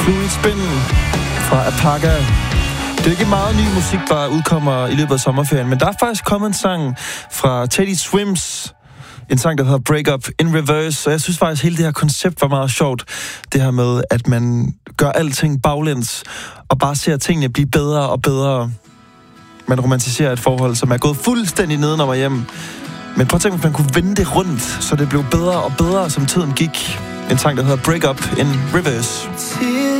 Fluid Spin fra Apaga. Det er ikke meget ny musik, der udkommer i løbet af sommerferien, men der er faktisk kommet en sang fra Teddy Swims. En sang, der hedder Break Up in Reverse. Og jeg synes faktisk, hele det her koncept var meget sjovt. Det her med, at man gør alting baglæns, og bare ser tingene blive bedre og bedre. Man romantiserer et forhold, som er gået fuldstændig nedenom og hjem. Men prøv at tænke, hvis man kunne vende det rundt, så det blev bedre og bedre, som tiden gik. En sang, der hedder Break Up in Reverse.